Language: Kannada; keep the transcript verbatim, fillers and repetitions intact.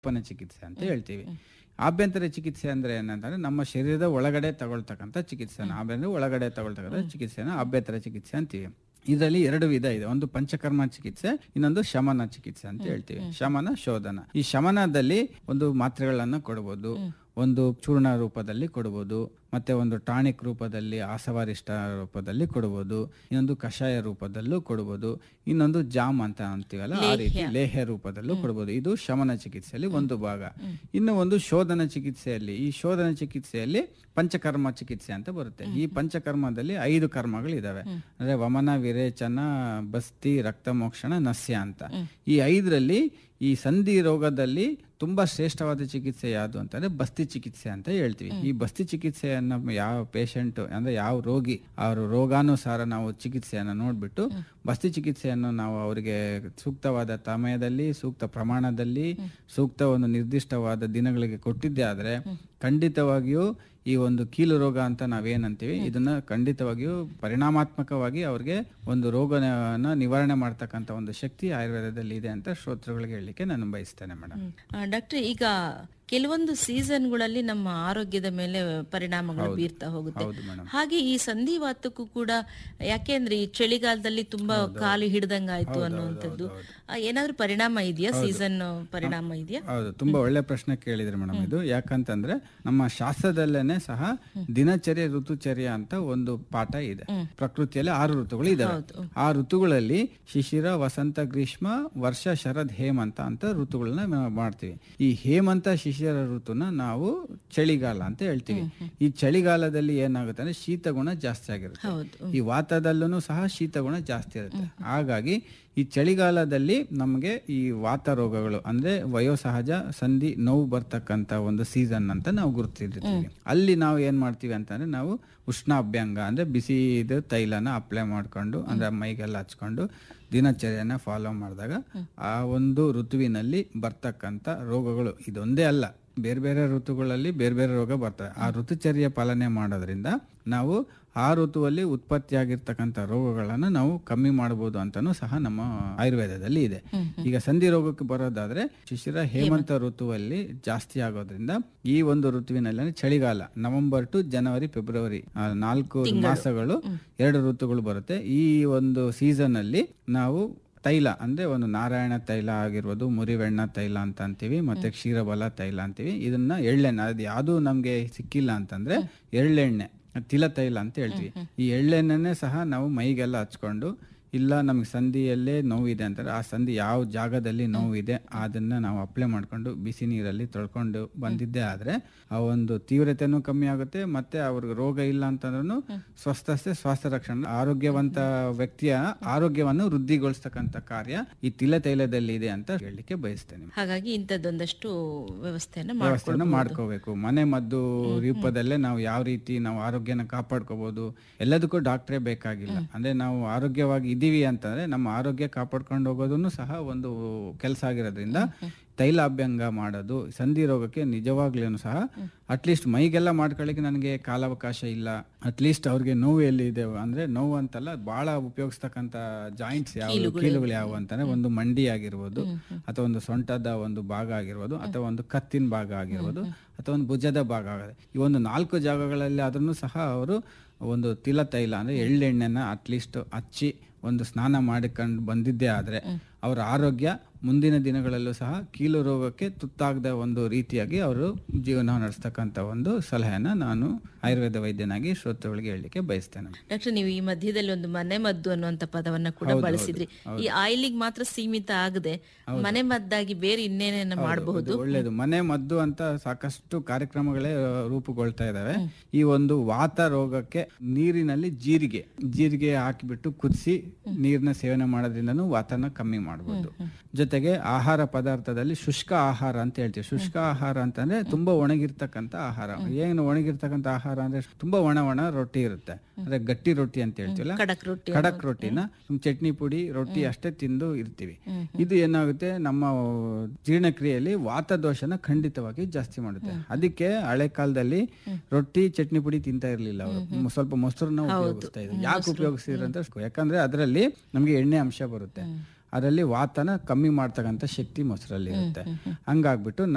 ಪ್ಪನ ಚಿಕಿತ್ಸೆ ಅಂತ ಹೇಳ್ತೀವಿ. ಆಭ್ಯಂತರ ಚಿಕಿತ್ಸೆ ಅಂದ್ರೆ ಏನಂತಂದ್ರೆ ನಮ್ಮ ಶರೀರದ ಒಳಗಡೆ ತಗೊಳ್ತಕ್ಕಂಥ ಚಿಕಿತ್ಸೆನ ಆಭ್ಯಂತರ ಒಳಗಡೆ ತಗೊಳ್ತಕ್ಕಂಥ ಚಿಕಿತ್ಸೆನ ಆಭ್ಯಂತರ ಚಿಕಿತ್ಸೆ ಅಂತೀವಿ. ಇದರಲ್ಲಿ ಎರಡು ವಿಧ ಇದೆ. ಒಂದು ಪಂಚಕರ್ಮ ಚಿಕಿತ್ಸೆ, ಇನ್ನೊಂದು ಶಮನ ಚಿಕಿತ್ಸೆ ಅಂತ ಹೇಳ್ತೀವಿ. ಶಮನ, ಶೋಧನ. ಈ ಶಮನದಲ್ಲಿ ಒಂದು ಮಾತ್ರೆಗಳನ್ನ ಕೊಡಬಹುದು, ಒಂದು ಚೂರ್ಣ ರೂಪದಲ್ಲಿ ಕೊಡಬಹುದು, ಮತ್ತೆ ಒಂದು ಟಾನಿಕ್ ರೂಪದಲ್ಲಿ, ಆಸವಾರಿಷ್ಟ ರೂಪದಲ್ಲಿ ಕೊಡಬಹುದು, ಇನ್ನೊಂದು ಕಷಾಯ ರೂಪದಲ್ಲೂ ಕೊಡಬಹುದು, ಇನ್ನೊಂದು ಜಾಮ್ ಅಂತ ಅಂತೀವಲ್ಲ ಆ ರೀತಿ ಲೇಹ್ಯ ರೂಪದಲ್ಲೂ ಕೊಡಬಹುದು. ಇದು ಶಮನ ಚಿಕಿತ್ಸೆಯಲ್ಲಿ ಒಂದು ಭಾಗ. ಇನ್ನು ಒಂದು ಶೋಧನ ಚಿಕಿತ್ಸೆಯಲ್ಲಿ, ಈ ಶೋಧನ ಚಿಕಿತ್ಸೆಯಲ್ಲಿ ಪಂಚಕರ್ಮ ಚಿಕಿತ್ಸೆ ಅಂತ ಬರುತ್ತೆ. ಈ ಪಂಚಕರ್ಮದಲ್ಲಿ ಐದು ಕರ್ಮಗಳು ಇದಾವೆ. ಅಂದ್ರೆ ವಮನ, ವಿರೇಚನ, ಬಸ್ತಿ, ರಕ್ತಮೋಕ್ಷಣ, ನಸ್ಯ ಅಂತ. ಈ ಐದರಲ್ಲಿ ಈ ಸಂಧಿ ರೋಗದಲ್ಲಿ ತುಂಬಾ ಶ್ರೇಷ್ಠವಾದ ಚಿಕಿತ್ಸೆ ಯಾವುದು ಅಂತಂದ್ರೆ ಬಸ್ತಿ ಚಿಕಿತ್ಸೆ ಅಂತ ಹೇಳ್ತೀವಿ. ಈ ಬಸ್ತಿ ಚಿಕಿತ್ಸೆಯನ್ನ ಯಾವ ಪೇಷಂಟ್ ಅಂದ್ರೆ ಯಾವ ರೋಗಿ ಅವ್ರ ರೋಗಾನುಸಾರ ನಾವು ಚಿಕಿತ್ಸೆಯನ್ನ ನೋಡ್ಬಿಟ್ಟು ಬಸ್ತಿ ಚಿಕಿತ್ಸೆಯನ್ನು ನಾವು ಅವರಿಗೆ ಸೂಕ್ತವಾದ ಸಮಯದಲ್ಲಿ, ಸೂಕ್ತ ಪ್ರಮಾಣದಲ್ಲಿ, ಸೂಕ್ತ ಒಂದು ನಿರ್ದಿಷ್ಟವಾದ ದಿನಗಳಿಗೆ ಕೊಟ್ಟಿದ್ದೆ ಆದ್ರೆ ಖಂಡಿತವಾಗಿಯೂ ಈ ಒಂದು ಕೀಲು ರೋಗ ಅಂತ ನಾವೇನಂತೀವಿ ಇದನ್ನ ಖಂಡಿತವಾಗಿಯೂ ಪರಿಣಾಮಾತ್ಮಕವಾಗಿ ಅವ್ರಿಗೆ ಒಂದು ರೋಗನ ನಿವಾರಣೆ ಮಾಡ್ತಕ್ಕಂಥ ಒಂದು ಶಕ್ತಿ ಆಯುರ್ವೇದದಲ್ಲಿ ಇದೆ ಅಂತ ಶ್ರೋತೃಗಳಿಗೆ ಹೇಳಲಿಕ್ಕೆ ನಾನು ಬಯಸ್ತೇನೆ ಮೇಡಮ್. ಡಾಕ್ಟರ್, ಈಗ ಕೆಲವೊಂದು ಸೀಸನ್ಗಳಲ್ಲಿ ನಮ್ಮ ಆರೋಗ್ಯದ ಮೇಲೆ ಪರಿಣಾಮಗಳು ಬೀರ್ತಾ ಹೋಗುತ್ತೆ. ಹಾಗೆ ಈ ಸಂಧಿವಾತಕ್ಕೂ ಕೂಡ, ಯಾಕೆಂದ್ರೆ ಈ ಚಳಿಗಾಲದಲ್ಲಿ ತುಂಬಾ ಕಾಲು ಹಿಡ್ದಂಗಾಯ್ತು ಅನ್ನುವಂಥದ್ದು ಏನಾದ್ರೂ ಪರಿಣಾಮ ಇದೆಯಾ? ಸೀಸನ್ ಪರಿಣಾಮ ಇದೆಯಾ? ಹೌದು, ತುಂಬಾ ಒಳ್ಳೆ ಪ್ರಶ್ನೆ ಕೇಳಿದ್ರಿ ಮೇಡಮ್. ಇದು ಯಾಕಂತಂದ್ರೆ ನಮ್ಮ ಶಾಸ್ತ್ರದಲ್ಲೇನೆ ಸಹ ದಿನಚರ್ಯ ಋತುಚರ್ಯ ಅಂತ ಒಂದು ಪಾಠ ಇದೆ. ಪ್ರಕೃತಿಯಲ್ಲಿ ಆರು ಋತುಗಳು ಇದಾವೆ. ಆ ಋತುಗಳಲ್ಲಿ ಶಿಶಿರ, ವಸಂತ, ಗ್ರೀಷ್ಮ, ವರ್ಷ, ಶರದ್, ಹೇಮಂತ ಅಂತ ಋತುಗಳನ್ನ ನಾವು ಮಾಡ್ತೀವಿ. ಈ ಹೇಮಂತ ಶಿಶಿರ ಋತುನ ನಾವು ಚಳಿಗಾಲ ಅಂತ ಹೇಳ್ತೀವಿ. ಈ ಚಳಿಗಾಲದಲ್ಲಿ ಏನಾಗುತ್ತೆ ಅಂದ್ರೆ ಶೀತಗುಣ ಜಾಸ್ತಿ ಆಗಿರುತ್ತೆ. ಈ ವಾತದಲ್ಲೂ ಸಹ ಶೀತಗುಣ ಜಾಸ್ತಿ ಇರುತ್ತೆ. ಹಾಗಾಗಿ ಈ ಚಳಿಗಾಲದಲ್ಲಿ ನಮಗೆ ಈ ವಾತ ರೋಗಗಳು ಅಂದ್ರೆ ವಯೋಸಹಜ ಸಂಧಿ ನೋವು ಬರ್ತಕ್ಕಂತ ಒಂದು ಸೀಸನ್ ಅಂತ ನಾವು ಗುರುತಿರ್ತೀವಿ. ಅಲ್ಲಿ ನಾವು ಏನ್ ಮಾಡ್ತೀವಿ ಅಂತಂದ್ರೆ ನಾವು ಉಷ್ಣಾಭ್ಯಂಗ ಅಂದ್ರೆ ಬಿಸಿದ ತೈಲನ ಅಪ್ಲೈ ಮಾಡ್ಕೊಂಡು ಅಂದ್ರೆ ಮೈಗೆಲ್ಲ ಹಚ್ಕೊಂಡು ದಿನಚರ್ಯನ ಫಾಲೋ ಮಾಡಿದಾಗ ಆ ಒಂದು ಋತುವಿನಲ್ಲಿ ಬರ್ತಕ್ಕಂಥ ರೋಗಗಳು ಇದೊಂದೇ ಅಲ್ಲ, ಬೇರೆ ಬೇರೆ ಋತುಗಳಲ್ಲಿ ಬೇರೆ ಬೇರೆ ರೋಗ ಬರ್ತವೆ. ಆ ಋತುಚರ್ಯ ಪಾಲನೆ ಮಾಡೋದ್ರಿಂದ ನಾವು ಆ ಋತುವಲ್ಲಿ ಉತ್ಪತ್ತಿಯಾಗಿರ್ತಕ್ಕಂಥ ರೋಗಗಳನ್ನ ನಾವು ಕಮ್ಮಿ ಮಾಡಬಹುದು ಅಂತಾನು ಸಹ ನಮ್ಮ ಆಯುರ್ವೇದದಲ್ಲಿ ಇದೆ. ಈಗ ಸಂಧಿ ರೋಗಕ್ಕೆ ಬರೋದಾದ್ರೆ ಶಿಶಿರ ಹೇಮಂತ ಋತುವಲ್ಲಿ ಜಾಸ್ತಿ ಆಗೋದ್ರಿಂದ ಈ ಒಂದು ಋತುವಿನಲ್ಲಿ ಚಳಿಗಾಲ ನವೆಂಬರ್ ಟು ಜನವರಿ, ಫೆಬ್ರವರಿ ನಾಲ್ಕು ಮಾಸಗಳು ಎರಡು ಋತುಗಳು ಬರುತ್ತೆ. ಈ ಒಂದು ಸೀಸನ್ ಅಲ್ಲಿ ನಾವು ತೈಲ ಅಂದ್ರೆ ಒಂದು ನಾರಾಯಣ ತೈಲ ಆಗಿರ್ಬೋದು, ಮುರಿವೆಣ್ಣ ತೈಲ ಅಂತ ಅಂತೀವಿ, ಮತ್ತೆ ಕ್ಷೀರಬಲ ತೈಲ ಅಂತೀವಿ. ಇದನ್ನ ಎಳ್ಳೆಣ್ಣೆ, ಅದು ಯಾವುದು ನಮ್ಗೆ ಸಿಕ್ಕಿಲ್ಲ ಅಂತಂದ್ರೆ ಎಳ್ಳೆಣ್ಣೆ, ತಿಲ ತೈಲ ಅಂತ ಹೇಳ್ತೀವಿ. ಈ ಎಳ್ಳೆಣ್ಣೆನೆ ಸಹ ನಾವು ಮೈಗೆಲ್ಲ ಹಚ್ಕೊಂಡು, ಇಲ್ಲ ನಮ್ಗೆ ಸಂಧಿಯಲ್ಲೇ ನೋವಿದೆ ಅಂತಾರೆ, ಆ ಸಂಧಿ ಯಾವ ಜಾಗದಲ್ಲಿ ನೋವಿದೆ ಅದನ್ನ ನಾವು ಅಪ್ಲೈ ಮಾಡ್ಕೊಂಡು ಬಿಸಿ ನೀರಲ್ಲಿ ತೊಳ್ಕೊಂಡು ಬಂದಿದ್ದೆ ಆದ್ರೆ ಆ ಒಂದು ತೀವ್ರತೆನೂ ಕಮ್ಮಿ ಆಗುತ್ತೆ. ಮತ್ತೆ ಅವ್ರಿಗೆ ರೋಗ ಇಲ್ಲ ಅಂತಂದ್ರೂ ಸ್ವಸ್ಥತೆ ಸ್ವಾಸ್ಥ್ಯ ರಕ್ಷಣೆ, ಆರೋಗ್ಯವಂತ ವ್ಯಕ್ತಿಯ ಆರೋಗ್ಯವನ್ನು ವೃದ್ಧಿಗೊಳಿಸ್ತಕ್ಕಂಥ ಕಾರ್ಯ ಈ ತಿಲ ತೈಲದಲ್ಲಿ ಇದೆ ಅಂತ ಹೇಳಲಿಕ್ಕೆ ಬಯಸ್ತೇನೆ. ಹಾಗಾಗಿ ಇಂಥದ್ದೊಂದಷ್ಟು ವ್ಯವಸ್ಥೆಯನ್ನು ವ್ಯವಸ್ಥೆಯನ್ನು ಮಾಡ್ಕೋಬೇಕು. ಮನೆ ಮದ್ದು ರೂಪದಲ್ಲೇ ನಾವು ಯಾವ ರೀತಿ ನಾವು ಆರೋಗ್ಯನ ಕಾಪಾಡ್ಕೋಬಹುದು. ಎಲ್ಲದಕ್ಕೂ ಡಾಕ್ಟ್ರೇ ಬೇಕಾಗಿಲ್ಲ. ಅಂದ್ರೆ ನಾವು ಆರೋಗ್ಯವಾಗಿ ಇದೀವಿ ಅಂತಂದ್ರೆ ನಮ್ಮ ಆರೋಗ್ಯ ಕಾಪಾಡ್ಕೊಂಡು ಹೋಗೋದನ್ನು ಸಹ ಒಂದು ಕೆಲಸ ಆಗಿರೋದ್ರಿಂದ ತೈಲಾಭ್ಯಂಗ ಮಾಡೋದು ಸಂಧಿ ರೋಗಕ್ಕೆ ನಿಜವಾಗ್ಲೂ ಸಹ ಅಟ್ಲೀಸ್ಟ್ ಮೈಗೆಲ್ಲ ಮಾಡ್ಕೊಳ್ಳಿಕ್ಕೆ ನನಗೆ ಕಾಲಾವಕಾಶ ಇಲ್ಲ, ಅಟ್ಲೀಸ್ಟ್ ಅವ್ರಿಗೆ ನೋವು ಎಲ್ಲಿ ಇದೆ ಅಂದ್ರೆ ನೋವು ಅಂತಲ್ಲ, ಬಹಳ ಉಪಯೋಗಿಸ್ತಕ್ಕಂಥ ಜಾಯಿಂಟ್ಸ್ ಯಾವ ಕೀಲುಗಳು ಯಾವ ಅಂತಂದ್ರೆ ಒಂದು ಮಂಡಿ ಆಗಿರ್ಬೋದು, ಅಥವಾ ಒಂದು ಸೊಂಟದ ಒಂದು ಭಾಗ ಆಗಿರ್ಬೋದು, ಅಥವಾ ಒಂದು ಕತ್ತಿನ ಭಾಗ ಆಗಿರ್ಬೋದು, ಅಥವಾ ಒಂದು ಭುಜದ ಭಾಗ ಆಗುತ್ತೆ. ಈ ಒಂದು ನಾಲ್ಕು ಜಾಗಗಳಲ್ಲಿ ಆದ್ರೂ ಸಹ ಅವರು ಒಂದು ತಿಲ ತೈಲ ಅಂದ್ರೆ ಎಳ್ಳೆಣ್ಣೆನ ಅಟ್ಲೀಸ್ಟ್ ಹಚ್ಚಿ ಒಂದು ಸ್ನಾನ ಮಾಡಿಕೊಂಡು ಬಂದಿದ್ದೇ ಆದ್ರೆ ಅವರ ಆರೋಗ್ಯ ಮುಂದಿನ ದಿನಗಳಲ್ಲೂ ಸಹ ಕೀಲು ರೋಗಕ್ಕೆ ತುತ್ತಾಗದ ಒಂದು ರೀತಿಯಾಗಿ ಅವರು ಜೀವನ ನಡೆಸ್ತಕ್ಕಂಥ ಒಂದು ಸಲಹೆನ ನಾನು ಆಯುರ್ವೇದ ವೈದ್ಯನಾಗಿ ಶ್ರೋತೃಗಳಿಗೆ ಹೇಳಲಿಕ್ಕೆ ಬಯಸ್ತೇನೆ. ಡಾಕ್ಟರ್, ನೀವು ಈ ಮಧ್ಯದಲ್ಲಿ ಒಂದು ಮನೆ ಮದ್ದು ಅನ್ನುವಂತ ಪದವನ್ನ ಕೂಡ ಬಳಸಿದ್ರಿ. ಈ ಆಯಿಲಿಗೆ ಮಾತ್ರ ಸೀಮಿತ ಆಗದೆ ಮನೆ ಮದ್ದಾಗಿ ಬೇರೆ ಇನ್ನೇನೇನ ಮಾಡಬಹುದು? ಒಳ್ಳೇದು. ಮನೆ ಮದ್ದು ಅಂತ ಸಾಕಷ್ಟು ಕಾರ್ಯಕ್ರಮಗಳೇ ರೂಪುಗೊಳ್ತಾ ಇದಾವೆ. ಈ ಒಂದು ವಾತ ರೋಗಕ್ಕೆ ನೀರಿನಲ್ಲಿ ಜೀರಿಗೆ ಜೀರಿಗೆ ಹಾಕಿಬಿಟ್ಟು ಕುದಿಸಿ ನೀರಿನ ಸೇವನೆ ಮಾಡೋದ್ರಿಂದನೂ ವಾತನ ಕಮ್ಮಿ ಮಾಡಬಹುದು. ಜೊತೆಗೆ ಆಹಾರ ಪದಾರ್ಥದಲ್ಲಿ ಶುಷ್ಕ ಆಹಾರ ಅಂತ ಹೇಳ್ತೀವಿ. ಶುಷ್ಕ ಆಹಾರ ಅಂತಂದ್ರೆ ತುಂಬಾ ಒಣಗಿರ್ತಕ್ಕಂಥ ಆಹಾರ. ಏನು ಒಣಗಿರ್ತಕ್ಕಂಥ ಆಹಾರ ಅಂದ್ರೆ ತುಂಬಾ ಒಣ ಒಣ ರೊಟ್ಟಿ ಇರುತ್ತೆ, ಅಂದ್ರೆ ಗಟ್ಟಿ ರೊಟ್ಟಿ ಅಂತ ಹೇಳ್ತೀವಲ್ಲ, ಖಡಕ್ ರೊಟ್ಟಿನ ಚಟ್ನಿ ಪುಡಿ ರೊಟ್ಟಿ ಅಷ್ಟೇ ತಿಂದು ಇರ್ತೀವಿ. ಇದು ಏನಾಗುತ್ತೆ, ನಮ್ಮ ಜೀರ್ಣಕ್ರಿಯೆಯಲ್ಲಿ ವಾತದೋಷನ ಖಂಡಿತವಾಗಿ ಜಾಸ್ತಿ ಮಾಡುತ್ತೆ. ಅದಕ್ಕೆ ಹಳೆ ಕಾಲದಲ್ಲಿ ರೊಟ್ಟಿ ಚಟ್ನಿ ಪುಡಿ ತಿಂತಾ ಇರ್ಲಿಲ್ಲ ಅವರು, ಸ್ವಲ್ಪ ಮೊಸರನ್ನ ಉಪಯೋಗಿಸ್ತಾ ಇದ್ರು. ಯಾಕೆ ಉಪಯೋಗಿಸಿದ್ರು ಅಂತ, ಯಾಕಂದ್ರೆ ಅದರಲ್ಲಿ ನಮ್ಗೆ ಎಣ್ಣೆ ಅಂಶ ಬರುತ್ತೆ, ಅದರಲ್ಲಿ ವಾತನ ಕಮ್ಮಿ ಮಾಡ್ತಕ್ಕಂಥ ಶಕ್ತಿ ಮೊಸರಲ್ಲಿ ಇರುತ್ತೆ. ಹಂಗಾಗ್ಬಿಟ್ಟು